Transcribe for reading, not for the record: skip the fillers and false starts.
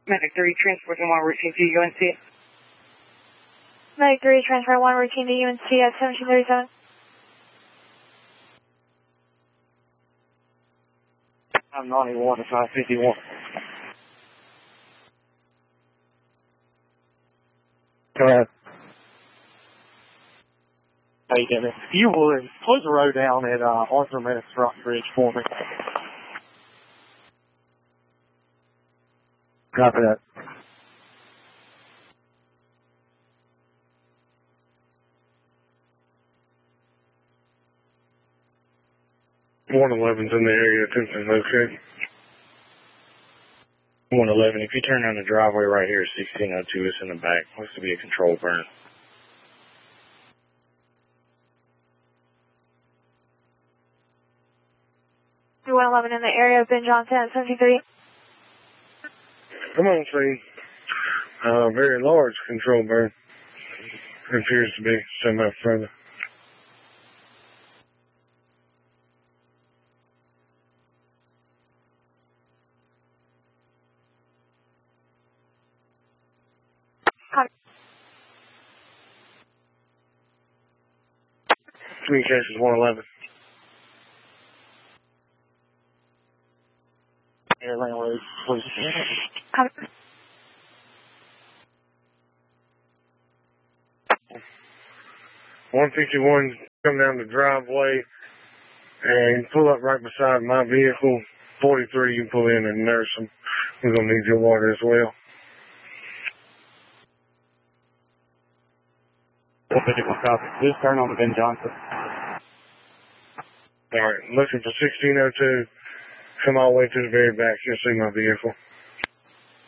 Medic 3, transporting 1 routine to UNC. Medic 3, transfer 1 routine to UNC at 1737. I'm 91 to 551. Go ahead. Hey, Dennis, if you would, close the road down at Arthur Menace Rock Bridge for me. Copy that. .111's in the area, attempting to locate. 111, if you turn down the driveway right here, 1602 is in the back. Looks to be a control burn. 111 in the area of Ben Johnson at 73. Come on, see. Very large control burn. It appears to be somewhat further. Communications 111. Airline Road, please. 151, come down the driveway and pull up right beside my vehicle. 43, you pull in and nurse them. We're going to need your water as well. Just turn on to Ben Johnson. All right, looking for 1602. Come all the way to the very back. You'll see my vehicle.